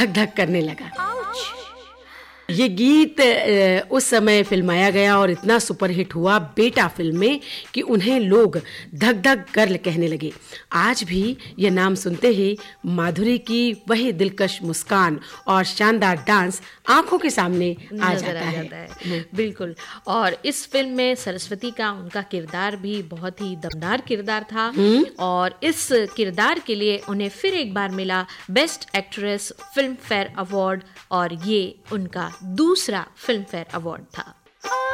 धक धक करने लगा। ये गीत उस समय फिल्माया गया और इतना सुपरहिट हुआ बेटा फिल्म में कि उन्हें लोग धक धक गर्ल कहने लगे। आज भी ये नाम सुनते ही माधुरी की वही दिलकश मुस्कान और शानदार डांस आंखों के सामने आ जाता है। बिल्कुल। और इस फिल्म में सरस्वती का उनका किरदार भी बहुत ही दमदार किरदार था और इस किरदार के लिए उन्हें फिर एक बार मिला best actress film fair award और ये उनका दूसरा फिल्म फेयर अवार्ड था।